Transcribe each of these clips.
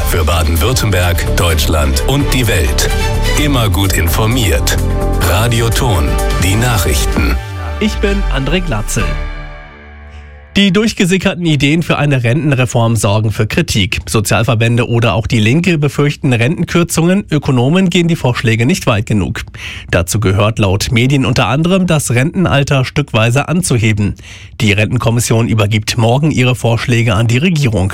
Für Baden-Württemberg, Deutschland und die Welt. Immer gut informiert. Radio Ton, die Nachrichten. Ich bin André Glatzel. Die durchgesickerten Ideen für eine Rentenreform sorgen für Kritik. Sozialverbände oder auch die Linke befürchten Rentenkürzungen. Ökonomen gehen die Vorschläge nicht weit genug. Dazu gehört laut Medien unter anderem, das Rentenalter stückweise anzuheben. Die Rentenkommission übergibt morgen ihre Vorschläge an die Regierung.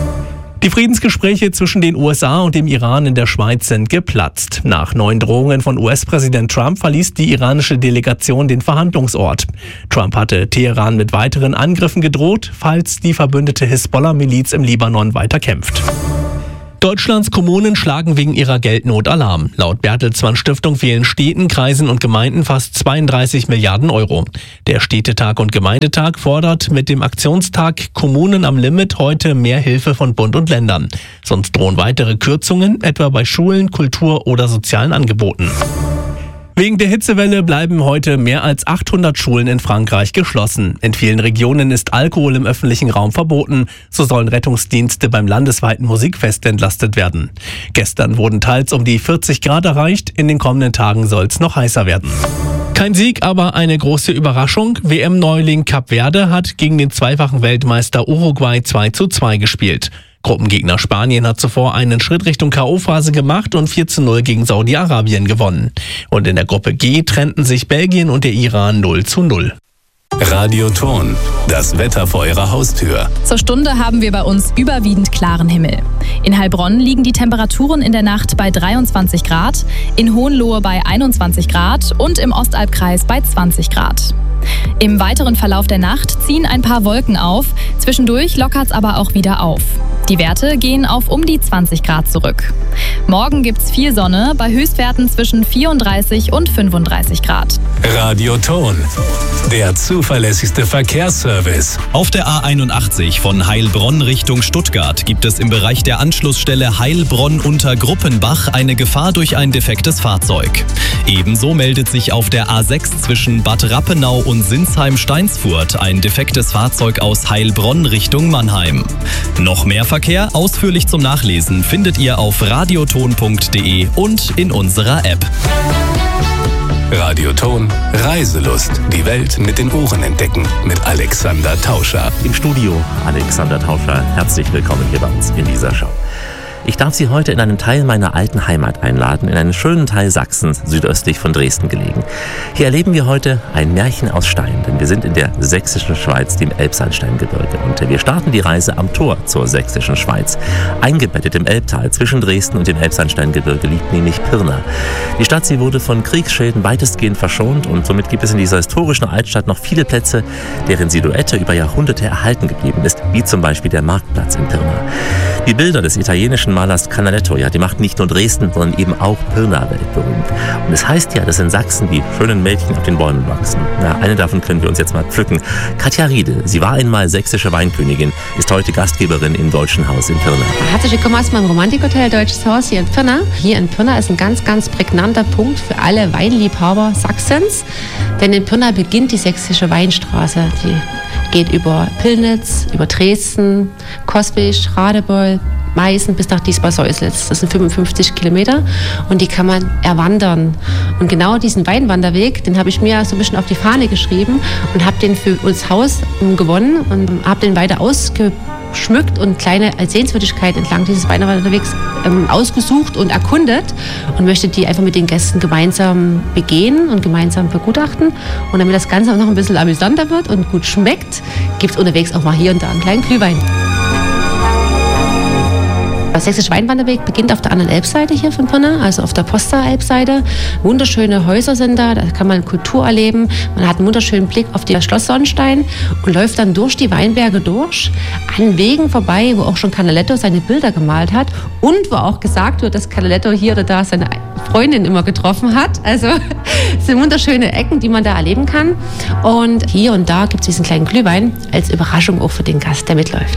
Die Friedensgespräche zwischen den USA und dem Iran in der Schweiz sind geplatzt. Nach neuen Drohungen von US-Präsident Trump verließ die iranische Delegation den Verhandlungsort. Trump hatte Teheran mit weiteren Angriffen gedroht, falls die verbündete Hisbollah-Miliz im Libanon weiter kämpft. Deutschlands Kommunen schlagen wegen ihrer Geldnot Alarm. Laut Bertelsmann Stiftung fehlen Städten, Kreisen und Gemeinden fast 32 Milliarden Euro. Der Städtetag und Gemeindetag fordert mit dem Aktionstag Kommunen am Limit heute mehr Hilfe von Bund und Ländern. Sonst drohen weitere Kürzungen, etwa bei Schulen, Kultur oder sozialen Angeboten. Wegen der Hitzewelle bleiben heute mehr als 800 Schulen in Frankreich geschlossen. In vielen Regionen ist Alkohol im öffentlichen Raum verboten. So sollen Rettungsdienste beim landesweiten Musikfest entlastet werden. Gestern wurden teils um die 40 Grad erreicht. In den kommenden Tagen soll es noch heißer werden. Kein Sieg, aber eine große Überraschung. WM-Neuling Kap Verde hat gegen den zweifachen Weltmeister Uruguay 2:2 gespielt. Gruppengegner Spanien hat zuvor einen Schritt Richtung K.O.-Phase gemacht und 4:0 gegen Saudi-Arabien gewonnen. Und in der Gruppe G trennten sich Belgien und der Iran 0:0. Radio Ton, das Wetter vor Ihrer Haustür. Zur Stunde haben wir bei uns überwiegend klaren Himmel. In Heilbronn liegen die Temperaturen in der Nacht bei 23 Grad, in Hohenlohe bei 21 Grad und im Ostalbkreis bei 20 Grad. Im weiteren Verlauf der Nacht ziehen ein paar Wolken auf, zwischendurch lockert's aber auch wieder auf. Die Werte gehen auf um die 20 Grad zurück. Morgen gibt's viel Sonne, bei Höchstwerten zwischen 34 und 35 Grad. Radio Ton, der zuverlässigste Verkehrsservice. Auf der A81 von Heilbronn Richtung Stuttgart gibt es im Bereich der Anschlussstelle Heilbronn unter Gruppenbach eine Gefahr durch ein defektes Fahrzeug. Ebenso meldet sich auf der A6 zwischen Bad Rappenau und Sinsheim-Steinsfurt ein defektes Fahrzeug aus Heilbronn Richtung Mannheim. Noch mehr Verkehr ausführlich zum Nachlesen findet ihr auf radioton.de und in unserer App. Radio Ton, Reiselust. Die Welt mit den Ohren entdecken. Mit Alexander Tauscher. Im Studio Alexander Tauscher. Herzlich willkommen hier bei uns in dieser Show. Ich darf Sie heute in einen Teil meiner alten Heimat einladen, in einen schönen Teil Sachsens, südöstlich von Dresden gelegen. Hier erleben wir heute ein Märchen aus Stein, denn wir sind in der sächsischen Schweiz, dem Elbsandsteingebirge. Und wir starten die Reise am Tor zur sächsischen Schweiz. Eingebettet im Elbtal zwischen Dresden und dem Elbsandsteingebirge liegt nämlich Pirna. Die Stadt, sie wurde von Kriegsschäden weitestgehend verschont und somit gibt es in dieser historischen Altstadt noch viele Plätze, deren Silhouette über Jahrhunderte erhalten geblieben ist, wie zum Beispiel der Marktplatz in Pirna. Die Bilder des italienischen Malers Canaletto, ja, die macht nicht nur Dresden, sondern eben auch Pirna weltberühmt. Und es heißt ja, dass in Sachsen die schönen Mädchen auf den Bäumen wachsen. Ja, eine davon können wir uns jetzt mal pflücken. Katja Riedel, sie war einmal sächsische Weinkönigin, ist heute Gastgeberin im Deutschen Haus in Pirna. Herzlich willkommen aus meinem Romantikhotel Deutsches Haus hier in Pirna. Hier in Pirna ist ein ganz, ganz prägnanter Punkt für alle Weinliebhaber Sachsens. Denn in Pirna beginnt die sächsische Weinstraße. Die geht über Pillnitz, über Dresden, Coswig, Radebeul, Meißen bis nach Diesbach-Säuslitz. Das sind 55 Kilometer und die kann man erwandern. Und genau diesen Weinwanderweg, den habe ich mir so ein bisschen auf die Fahne geschrieben und habe den für uns Haus gewonnen und habe den weiter ausgeschmückt und kleine Sehenswürdigkeiten entlang dieses Weinwanderwegs ausgesucht und erkundet und möchte die einfach mit den Gästen gemeinsam begehen und gemeinsam begutachten. Und damit das Ganze auch noch ein bisschen amüsanter wird und gut schmeckt, gibt es unterwegs auch mal hier und da einen kleinen Glühwein. Der sächsische Weinwanderweg beginnt auf der anderen Elbseite hier von Pirna, also auf der Posta-Elbseite. Wunderschöne Häuser sind da kann man Kultur erleben. Man hat einen wunderschönen Blick auf das Schloss Sonnstein und läuft dann durch die Weinberge durch, an Wegen vorbei, wo auch schon Canaletto seine Bilder gemalt hat und wo auch gesagt wird, dass Canaletto hier oder da seine Freundin immer getroffen hat. Also es sind wunderschöne Ecken, die man da erleben kann. Und hier und da gibt es diesen kleinen Glühwein als Überraschung auch für den Gast, der mitläuft.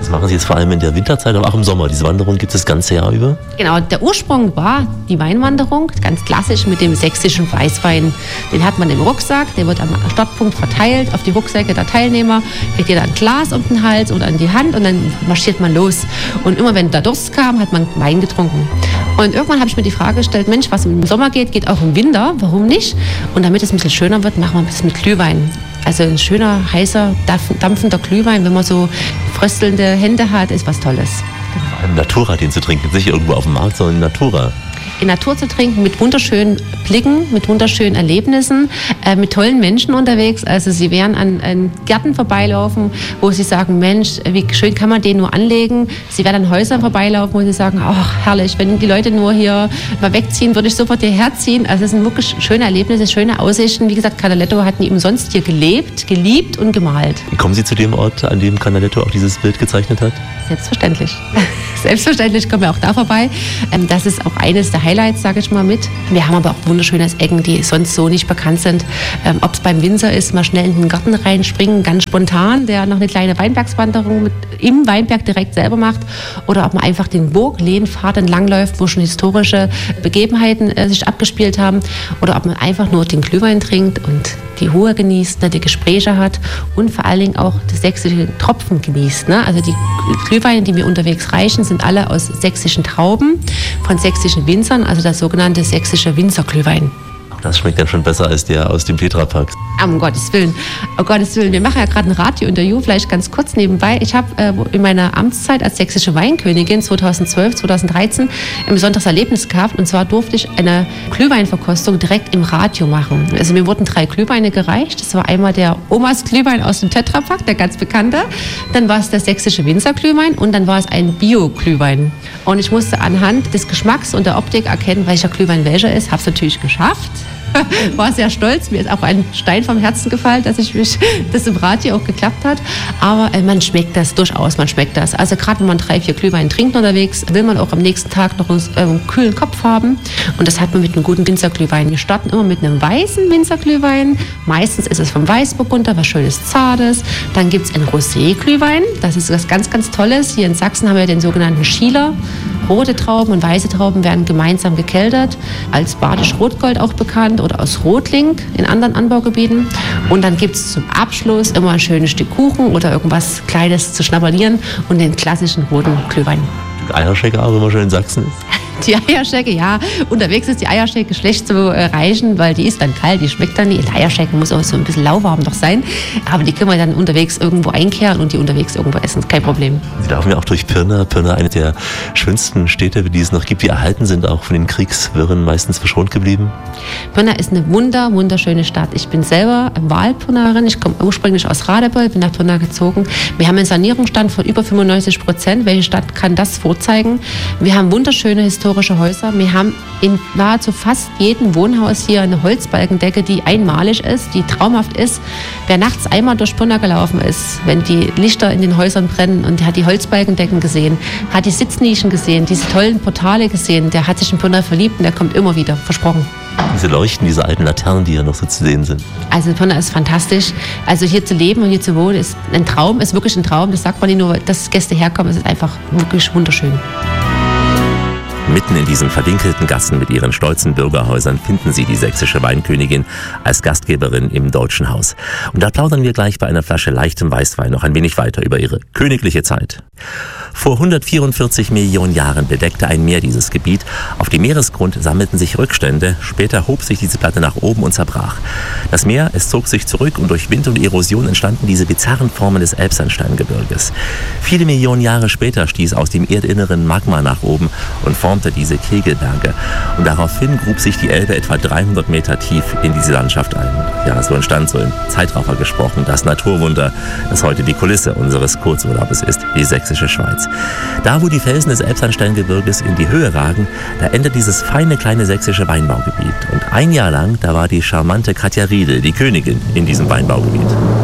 Das machen Sie jetzt vor allem in der Winterzeit, aber auch im Sommer. Diese Wanderung gibt es das ganze Jahr über? Genau, der Ursprung war die Weinwanderung, ganz klassisch mit dem sächsischen Weißwein. Den hat man im Rucksack, der wird am Startpunkt verteilt auf die Rucksäcke der Teilnehmer, kriegt jeder ein Glas um den Hals oder an die Hand und dann marschiert man los. Und immer wenn der Durst kam, hat man Wein getrunken. Und irgendwann habe ich mir die Frage gestellt, Mensch, was im Sommer geht auch im Winter, warum nicht? Und damit es ein bisschen schöner wird, machen wir ein bisschen mit Glühwein. Also ein schöner, heißer, dampfender Glühwein, wenn man so fröstelnde Hände hat, ist was Tolles. Vor allem Natura, den zu trinken, nicht irgendwo auf dem Markt, sondern Natura. In Natur zu trinken, mit wunderschönen Blicken, mit wunderschönen Erlebnissen, mit tollen Menschen unterwegs. Also Sie werden an Gärten vorbeilaufen, wo Sie sagen, Mensch, wie schön kann man den nur anlegen. Sie werden an Häusern vorbeilaufen, wo Sie sagen, ach herrlich, wenn die Leute nur hier mal wegziehen, würde ich sofort hierher ziehen. Also es sind wirklich schöne Erlebnisse, schöne Aussichten. Wie gesagt, Canaletto hat nie umsonst hier gelebt, geliebt und gemalt. Kommen Sie zu dem Ort, an dem Canaletto auch dieses Bild gezeichnet hat? Selbstverständlich. Selbstverständlich kommen wir auch da vorbei. Das ist auch eines der Highlights, sage ich mal, mit. Wir haben aber auch wunderschöne Ecken, die sonst so nicht bekannt sind. Ob es beim Winzer ist, mal schnell in den Garten reinspringen, ganz spontan, der noch eine kleine Weinbergswanderung im Weinberg direkt selber macht. Oder ob man einfach den Burglehnpfad entlangläuft, wo schon historische Begebenheiten sich abgespielt haben. Oder ob man einfach nur den Glühwein trinkt und die Ruhe genießt, die Gespräche hat und vor allen Dingen auch das sächsische Tropfen genießt. Also die Glühweine, die wir unterwegs reichen, sind alle aus sächsischen Trauben, von sächsischen Winzern, also das sogenannte sächsische Winzerglühwein. Das schmeckt dann schon besser als der aus dem Tetrapack. Um Gottes Willen. Um Gottes Willen. Wir machen ja gerade ein Radiointerview, vielleicht ganz kurz nebenbei. Ich habe in meiner Amtszeit als sächsische Weinkönigin 2012, 2013 ein besonderes Erlebnis gehabt. Und zwar durfte ich eine Glühweinverkostung direkt im Radio machen. Also mir wurden 3 Glühweine gereicht. Das war einmal der Omas Glühwein aus dem Tetrapack, der ganz bekannte. Dann war es der sächsische Winzerglühwein und dann war es ein Bio-Glühwein. Und ich musste anhand des Geschmacks und der Optik erkennen, welcher Glühwein welcher ist. Habe es natürlich geschafft. War sehr stolz. Mir ist auch ein Stein vom Herzen gefallen, dass das im Radio auch geklappt hat. Aber man schmeckt das durchaus, man schmeckt das. Also gerade wenn man 3, 4 Glühwein trinkt unterwegs, will man auch am nächsten Tag noch einen kühlen Kopf haben. Und das hat man mit einem guten Winzerglühwein. Wir starten immer mit einem weißen Winzerglühwein. Meistens ist es vom Weißburgunder, was Schönes, Zartes. Dann gibt es einen Rosé-Glühwein. Das ist was ganz, ganz Tolles. Hier in Sachsen haben wir den sogenannten Schieler. Rote Trauben und weiße Trauben werden gemeinsam gekeltert, als Badisch Rotgold auch bekannt oder aus Rotling in anderen Anbaugebieten. Und dann gibt es zum Abschluss immer ein schönes Stück Kuchen oder irgendwas Kleines zu schnabulieren und den klassischen roten Glühwein. Eierschecke auch, wenn man schon in Sachsen ist? Die Eierschecke, ja. Unterwegs ist die Eierschecke schlecht zu erreichen, weil die ist dann kalt, die schmeckt dann nicht. Die Eierschecke muss auch so ein bisschen lauwarm noch sein. Aber die können wir dann unterwegs irgendwo einkehren und die unterwegs irgendwo essen. Kein Problem. Sie laufen ja auch durch Pirna. Pirna, eine der schönsten Städte, die es noch gibt, die erhalten sind, auch von den Kriegswirren meistens verschont geblieben. Pirna ist eine wunderschöne Stadt. Ich bin selber Wahlpirnerin. Ich komme ursprünglich aus Radebeul, bin nach Pirna gezogen. Wir haben einen Sanierungsstand von über 95%. Welche Stadt kann das vorzeigen? Wir haben wunderschöne historische Häuser. Wir haben in nahezu fast jedem Wohnhaus hier eine Holzbalkendecke, die einmalig ist, die traumhaft ist. Wer nachts einmal durch Pirna gelaufen ist, wenn die Lichter in den Häusern brennen und hat die Holzbalkendecken gesehen, hat die Sitznischen gesehen, diese tollen Portale gesehen, der hat sich in Pirna verliebt und der kommt immer wieder, versprochen. Diese Leuchten, diese alten Laternen, die ja noch so zu sehen sind. Also Pirna ist fantastisch. Also hier zu leben und hier zu wohnen ist ein Traum, ist wirklich ein Traum. Das sagt man nicht nur, dass Gäste herkommen, es ist einfach wirklich wunderschön. Mitten in diesen verwinkelten Gassen mit ihren stolzen Bürgerhäusern finden Sie die sächsische Weinkönigin als Gastgeberin im Deutschen Haus. Und da plaudern wir gleich bei einer Flasche leichtem Weißwein noch ein wenig weiter über ihre königliche Zeit. Vor 144 Millionen Jahren bedeckte ein Meer dieses Gebiet. Auf dem Meeresgrund sammelten sich Rückstände. Später hob sich diese Platte nach oben und zerbrach. Das Meer, es zog sich zurück und durch Wind und Erosion entstanden diese bizarren Formen des Elbsandsteingebirges. Viele Millionen Jahre später stieß aus dem Erdinneren Magma nach oben und formte diese Kegelberge. Und daraufhin grub sich die Elbe etwa 300 Meter tief in diese Landschaft ein. Ja, so entstand, so im Zeitraffer gesprochen, das Naturwunder, das heute die Kulisse unseres Kurzurlaubes ist, die sächsische Schweiz. Da, wo die Felsen des Elbsandsteingebirges in die Höhe ragen, da endet dieses feine kleine sächsische Weinbaugebiet. Und ein Jahr lang, da war die charmante Katja Riedel die Königin in diesem Weinbaugebiet.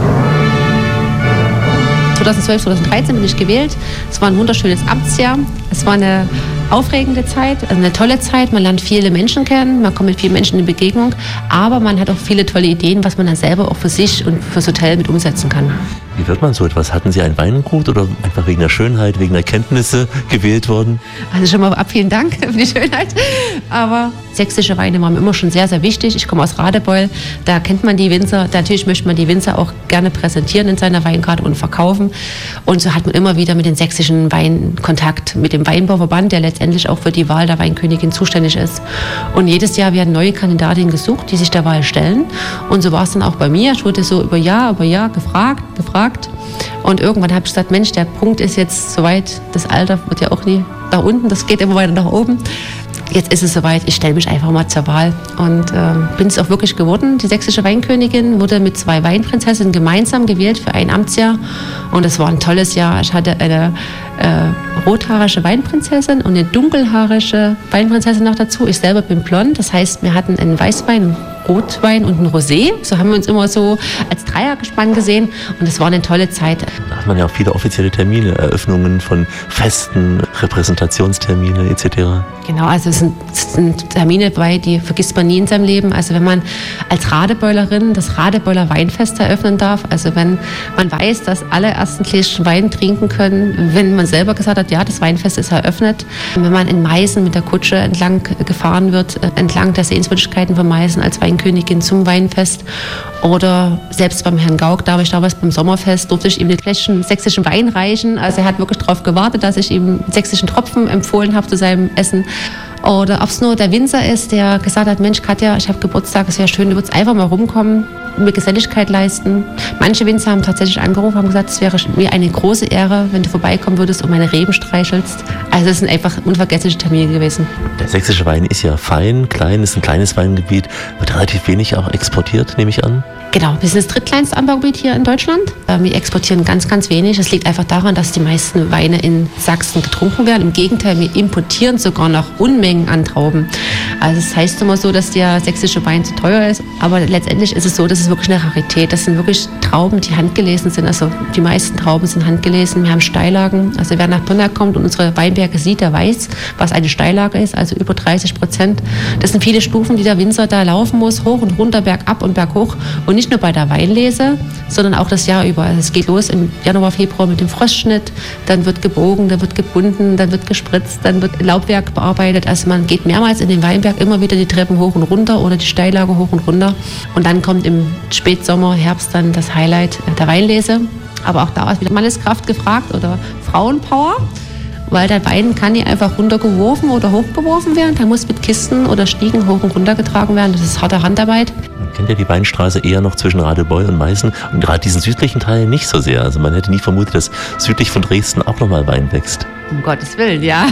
2012, 2013 bin ich gewählt. Es war ein wunderschönes Amtsjahr. Es war eine aufregende Zeit, also eine tolle Zeit. Man lernt viele Menschen kennen, man kommt mit vielen Menschen in Begegnung, aber man hat auch viele tolle Ideen, was man dann selber auch für sich und fürs Hotel mit umsetzen kann. Wie wird man so etwas? Hatten Sie ein Weingut oder einfach wegen der Schönheit, wegen der Kenntnisse gewählt worden? Also schon mal vielen Dank für die Schönheit. Aber sächsische Weine waren mir immer schon sehr, sehr wichtig. Ich komme aus Radebeul, da kennt man die Winzer. Natürlich möchte man die Winzer auch gerne präsentieren in seiner Weinkarte und verkaufen. Und so hat man immer wieder mit den sächsischen Weinen Kontakt, mit dem Weinbauverband, der letztendlich auch für die Wahl der Weinkönigin zuständig ist. Und jedes Jahr werden neue Kandidatinnen gesucht, die sich der Wahl stellen. Und so war es dann auch bei mir. Ich wurde so über Jahr gefragt. Und irgendwann habe ich gesagt, Mensch, der Punkt ist jetzt soweit, das Alter wird ja auch nie nach unten, das geht immer weiter nach oben. Jetzt ist es soweit, ich stelle mich einfach mal zur Wahl und bin es auch wirklich geworden. Die sächsische Weinkönigin wurde mit 2 Weinprinzessinnen gemeinsam gewählt für ein Amtsjahr und es war ein tolles Jahr. Ich hatte eine rothaarische Weinprinzessin und eine dunkelhaarige Weinprinzessin noch dazu. Ich selber bin blond, das heißt, wir hatten einen Weißwein, einen Rotwein und einen Rosé. So haben wir uns immer so als Dreiergespann gesehen und es war eine tolle Zeit. Da hat man ja auch viele offizielle Termine, Eröffnungen von Festen, Repräsentationstermine etc. Genau, also es sind Termine dabei, die vergisst man nie in seinem Leben. Also wenn man als Radebeulerin das Radebeuler Weinfest eröffnen darf, also wenn man weiß, dass alle ersten Gläschen Wein trinken können, wenn man selber gesagt hat, ja, das Weinfest ist eröffnet. Wenn man in Meißen mit der Kutsche entlang gefahren wird, entlang der Sehenswürdigkeiten von Meißen als Weinkönigin zum Weinfest. Oder selbst beim Herrn Gauck, da war ich damals beim Sommerfest, durfte ich ihm den Fläschchen sächsischen Wein reichen. Also er hat wirklich darauf gewartet, dass ich ihm sächsischen Tropfen empfohlen habe zu seinem Essen. Oder ob es nur der Winzer ist, der gesagt hat, Mensch Katja, ich habe Geburtstag, es wäre schön, du würdest einfach mal rumkommen, mir Geselligkeit leisten. Manche Winzer haben tatsächlich angerufen, haben gesagt, es wäre mir eine große Ehre, wenn du vorbeikommen würdest und meine Reben streichelst. Also es sind einfach unvergessliche Termine gewesen. Der sächsische Wein ist ja fein, klein, ist ein kleines Weingebiet, wird relativ wenig auch exportiert, nehme ich an. Genau, wir sind das drittkleinste Anbaugebiet hier in Deutschland. Wir exportieren ganz, ganz wenig. Es liegt einfach daran, dass die meisten Weine in Sachsen getrunken werden. Im Gegenteil, wir importieren sogar noch Unmengen an Trauben. Also es heißt immer so, dass der sächsische Wein zu teuer ist. Aber letztendlich ist es so, das ist wirklich eine Rarität. Das sind wirklich Trauben, die handgelesen sind. Also die meisten Trauben sind handgelesen. Wir haben Steillagen. Also wer nach Pirna kommt und unsere Weinberge sieht, der weiß, was eine Steillage ist. Also über 30%. Das sind viele Stufen, die der Winzer da laufen muss. Hoch und runter, bergab und berghoch. Und nicht nur bei der Weinlese, sondern auch das Jahr über. Also es geht los im Januar, Februar mit dem Frostschnitt, dann wird gebogen, dann wird gebunden, dann wird gespritzt, dann wird Laubwerk bearbeitet. Also man geht mehrmals in den Weinberg immer wieder die Treppen hoch und runter oder die Steillage hoch und runter. Und dann kommt im Spätsommer, Herbst dann das Highlight der Weinlese. Aber auch da ist wieder Manneskraft gefragt oder Frauenpower. Weil der Wein kann nicht einfach runtergeworfen oder hochgeworfen werden. Der muss mit Kisten oder Stiegen hoch und runter getragen werden. Das ist harte Handarbeit. Man kennt ja die Weinstraße eher noch zwischen Radebeul und Meißen und gerade diesen südlichen Teil nicht so sehr. Also man hätte nie vermutet, dass südlich von Dresden auch nochmal Wein wächst. Um Gottes Willen, ja.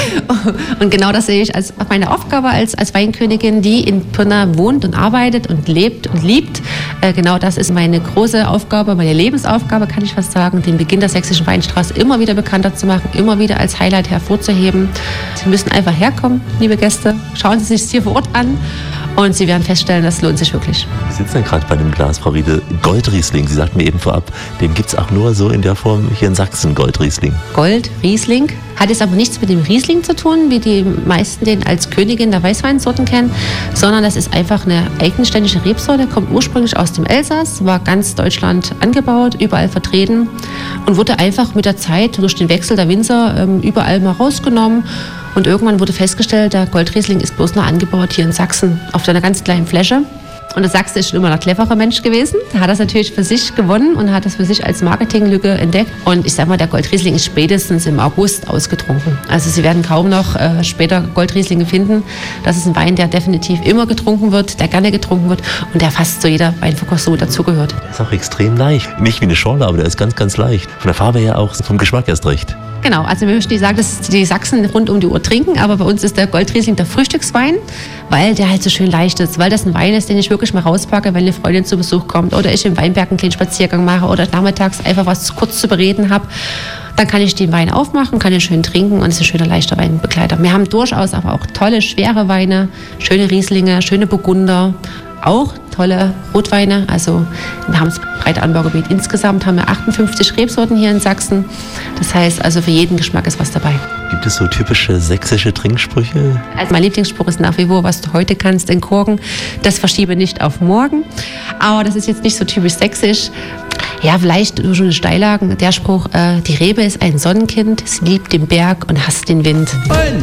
Und genau das sehe ich als meine Aufgabe als Weinkönigin, die in Pirna wohnt und arbeitet und lebt und liebt. Genau das ist meine große Aufgabe, meine Lebensaufgabe, kann ich fast sagen, den Beginn der sächsischen Weinstraße immer wieder bekannter zu machen, immer wieder als Highlight hervorzuheben. Sie müssen einfach herkommen, liebe Gäste. Schauen Sie sich es hier vor Ort an. Und Sie werden feststellen, das lohnt sich wirklich. Wir sitzen ja gerade bei dem Glas, Frau Riede. Goldriesling, Sie sagten mir eben vorab, den gibt es auch nur so in der Form hier in Sachsen, Goldriesling. Goldriesling hat jetzt aber nichts mit dem Riesling zu tun, wie die meisten den als Königin der Weißweinsorten kennen, sondern das ist einfach eine eigenständige Rebsorte, kommt ursprünglich aus dem Elsass, war ganz Deutschland angebaut, überall vertreten und wurde einfach mit der Zeit durch den Wechsel der Winzer überall mal rausgenommen. Und irgendwann wurde festgestellt, der Goldriesling ist bloß noch angebaut hier in Sachsen auf einer ganz kleinen Fläche. Und der Sachse ist schon immer ein cleverer Mensch gewesen. Der hat das natürlich für sich gewonnen und hat das für sich als Marketinglücke entdeckt. Und ich sag mal, der Goldriesling ist spätestens im August ausgetrunken. Also Sie werden kaum noch später Goldrieslinge finden. Das ist ein Wein, der definitiv immer getrunken wird, der gerne getrunken wird und der fast zu jeder Weinverkostung dazugehört. Der ist auch extrem leicht. Nicht wie eine Schorle, aber der ist ganz, ganz leicht. Von der Farbe her auch, vom Geschmack erst recht. Genau, also wir möchten nicht sagen, dass die Sachsen rund um die Uhr trinken, aber bei uns ist der Goldriesling der Frühstückswein, weil der halt so schön leicht ist, weil das ein Wein ist, den ich wirklich mal rauspacke, wenn eine Freundin zu Besuch kommt oder ich im Weinberg einen kleinen Spaziergang mache oder nachmittags einfach was kurz zu bereden habe. Dann kann ich den Wein aufmachen, kann ihn schön trinken und es ist ein schöner, leichter Weinbegleiter. Wir haben durchaus aber auch tolle, schwere Weine, schöne Rieslinge, schöne Burgunder, auch tolle Rotweine. Also wir haben das breite Anbaugebiet. Insgesamt haben wir 58 Rebsorten hier in Sachsen. Das heißt, also für jeden Geschmack ist was dabei. Gibt es so typische sächsische Trinksprüche? Also mein Lieblingsspruch ist nach wie vor, was du heute kannst entkorken, das verschiebe nicht auf morgen. Aber das ist jetzt nicht so typisch sächsisch. Ja, vielleicht durch eine Steillagen, der Spruch, die Rebe ist ein Sonnenkind, sie liebt den Berg und hasst den Wind.